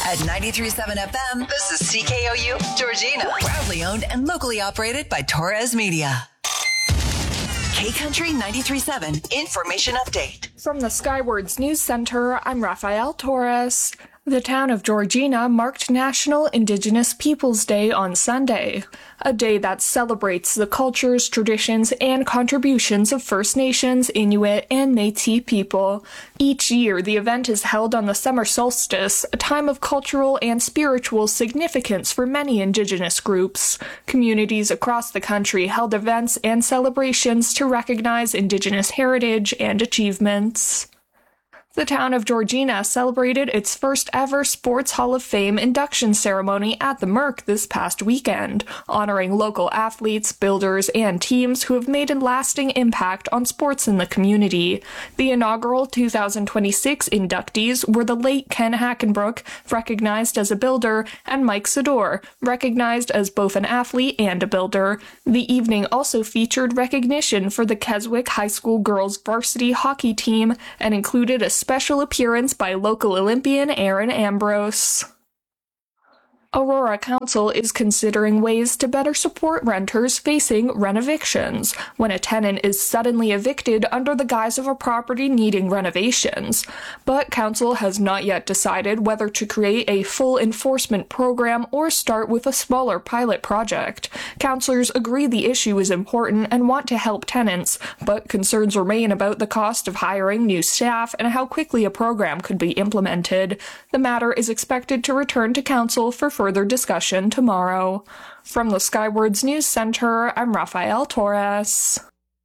At 93.7 FM, this is CKOU, Georgina. Proudly owned and locally operated by Torres Media. K-Country 93.7 Information Update. From the Skywards News Center, I'm Rafael Torres. The town of Georgina marked National Indigenous Peoples Day on Sunday, a day that celebrates the cultures, traditions, and contributions of First Nations, Inuit, and Métis people. Each year, the event is held on the summer solstice, a time of cultural and spiritual significance for many Indigenous groups. Communities across the country held events and celebrations to recognize Indigenous heritage and achievements. The town of Georgina celebrated its first ever Sports Hall of Fame induction ceremony at the Merc this past weekend, honoring local athletes, builders, and teams who have made a lasting impact on sports in the community. The inaugural 2026 inductees were the late Ken Hackenbrook, recognized as a builder, and Mike Sador, recognized as both an athlete and a builder. The evening also featured recognition for the Keswick High School girls varsity hockey team and included a special appearance by local Olympian Aaron Ambrose. Aurora Council is considering ways to better support renters facing renovictions when a tenant is suddenly evicted under the guise of a property needing renovations. But Council has not yet decided whether to create a full enforcement program or start with a smaller pilot project. Councilors agree the issue is important and want to help tenants, but concerns remain about the cost of hiring new staff and how quickly a program could be implemented. The matter is expected to return to Council for further discussion tomorrow. From the Skywards News Center, I'm Rafael Torres.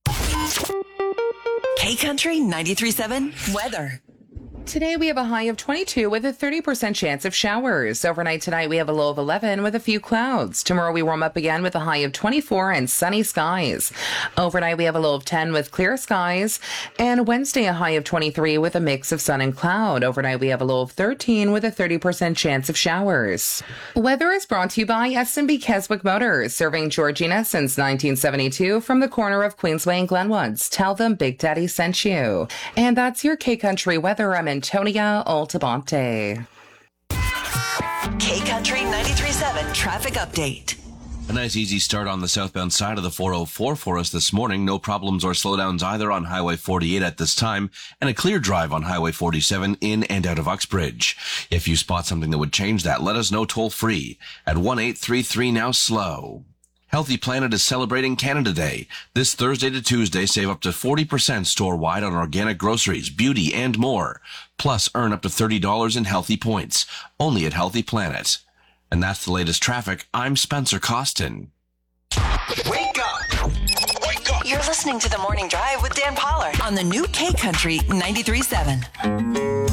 K-Country 93.7 Weather. Today we have a high of 22 with a 30% chance of showers. Overnight tonight we have a low of 11 with a few clouds. Tomorrow we warm up again with a high of 24 and sunny skies. Overnight we have a low of 10 with clear skies. And Wednesday a high of 23 with a mix of sun and cloud. Overnight we have a low of 13 with a 30% chance of showers. Weather is brought to you by S&B Keswick Motors, serving Georgina since 1972 from the corner of Queensway and Glenwoods. Tell them Big Daddy sent you. And that's your K-Country weather. I'm Antonia Altabonte. K-Country 93.7 Traffic Update. A nice easy start on the southbound side of the 404 for us this morning. No problems or slowdowns either on Highway 48 at this time, and a clear drive on Highway 47 in and out of Uxbridge. If you spot something that would change that, let us know toll free at 1-833 now slow. Healthy Planet is celebrating Canada Day. This Thursday to Tuesday, save up to 40% store-wide on organic groceries, beauty, and more. Plus, earn up to $30 in healthy points. Only at Healthy Planet. And that's the latest traffic. I'm Spencer Costin. Wake up! Wake up! You're listening to The Morning Drive with Dan Pollard on the new K-Country 93.7.